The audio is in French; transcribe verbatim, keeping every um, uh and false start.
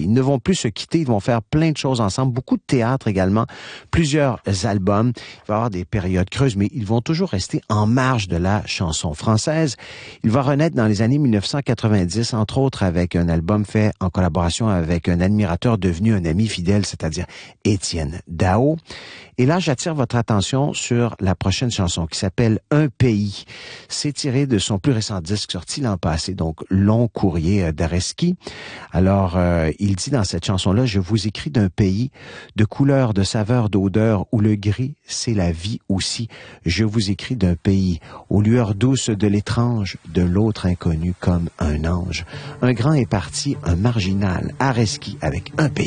Ils ne vont plus se quitter, ils vont faire plein de choses ensemble, beaucoup de théâtre également, plusieurs albums. Il va y avoir des périodes creuses, mais ils vont toujours rester en marge de la chanson française. Il va renaître dans les années mille neuf cent quatre-vingt-dix, entre autres avec un album fait en collaboration avec un admirateur devenu un ami fidèle, c'est-à-dire Étienne Dao. Et là, j'attire votre attention sur la prochaine chanson qui s'appelle « Un pays ». C'est tiré de son plus récent disque sorti l'an passé, donc « Long courrier d'Areski ». Alors, euh, il dit dans cette chanson-là « Je vous écris d'un pays de couleurs, de saveurs, d'odeurs, où le gris, c'est la vie aussi. Je vous écris d'un pays aux lueurs douces de l'étrange, de l'autre inconnu comme un ange. Un grand est parti, un marginal, Areski avec un pays ».